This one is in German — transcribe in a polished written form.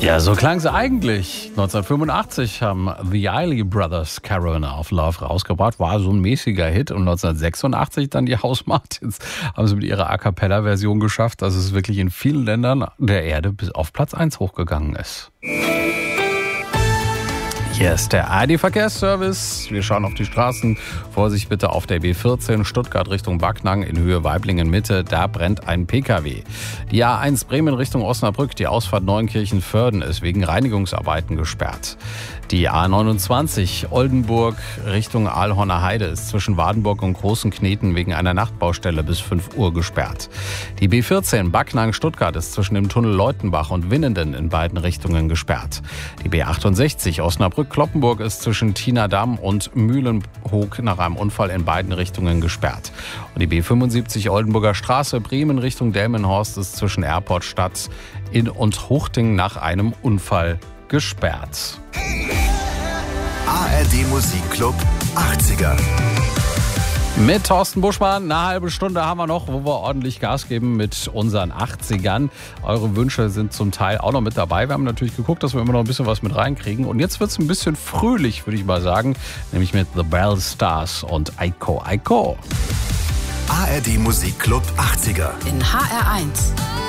Ja, so klang es eigentlich. 1985 haben The Isley Brothers Carolina of Love rausgebracht. War so ein mäßiger Hit. Und 1986 dann die House Martins haben sie mit ihrer A-Cappella-Version geschafft, dass es wirklich in vielen Ländern der Erde bis auf Platz 1 hochgegangen ist. Hier ist der ARD-Verkehrsservice. Wir schauen auf die Straßen. Vorsicht bitte auf der B14 Stuttgart Richtung Backnang in Höhe Weiblingen-Mitte. Da brennt ein PKW. Die A1 Bremen Richtung Osnabrück, die Ausfahrt Neunkirchen-Vörden ist wegen Reinigungsarbeiten gesperrt. Die A29 Oldenburg Richtung Aalhorner Heide ist zwischen Wadenburg und Großen Kneten wegen einer Nachtbaustelle bis 5 Uhr gesperrt. Die B14 Backnang-Stuttgart ist zwischen dem Tunnel Leutenbach und Winnenden in beiden Richtungen gesperrt. Die B68 Osnabrück-Kloppenburg ist zwischen Tienerdam und Mühlenhoek nach einem Unfall in beiden Richtungen gesperrt. Und die B75 Oldenburger Straße Bremen Richtung Delmenhorst ist zwischen Airportstadt und Huchting nach einem Unfall gesperrt. ARD Musikclub 80er. Mit Thorsten Buschmann, eine halbe Stunde haben wir noch, wo wir ordentlich Gas geben mit unseren 80ern. Eure Wünsche sind zum Teil auch noch mit dabei. Wir haben natürlich geguckt, dass wir immer noch ein bisschen was mit reinkriegen. Und jetzt wird es ein bisschen fröhlich, würde ich mal sagen. Nämlich mit The Bell Stars und Aiko Aiko. ARD Musikclub 80er. In HR1.